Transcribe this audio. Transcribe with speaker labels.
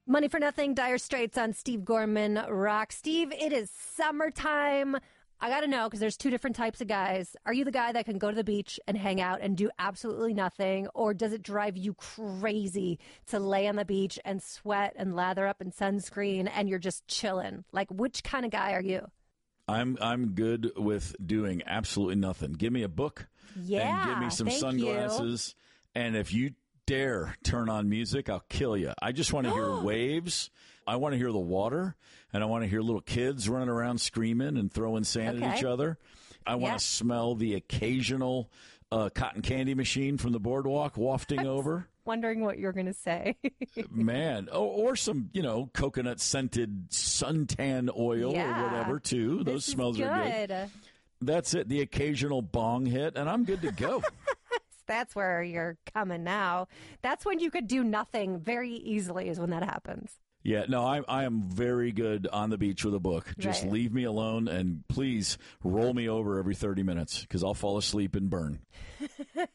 Speaker 1: Money for Nothing, Dire Straits on Steve Gorman Rock. Steve, it is summertime. I got to know, because there's two different types of guys. Are you the guy that can go to the beach and hang out and do absolutely nothing? Or does it drive you crazy to lay on the beach and sweat and lather up in sunscreen and you're just chilling? Like, which kind of guy are you?
Speaker 2: I'm good with doing absolutely nothing. Give me a book and give me some sunglasses. And if you dare turn on music, I'll kill you. I just want to hear waves. I want to hear the water, and I want to hear little kids running around screaming and throwing sand at each other. I want to smell the occasional cotton candy machine from the boardwalk wafting over.
Speaker 1: Wondering what you're going to say.
Speaker 2: Man. Or some, coconut scented suntan oil or whatever, too. Those smells are good. That's it. The occasional bong hit, and I'm good to go.
Speaker 1: That's where you're coming now. That's when you could do nothing very easily, is when that happens.
Speaker 2: Yeah, no, I am very good on the beach with a book. Just leave me alone, and please roll me over every 30 minutes, because I'll fall asleep and burn.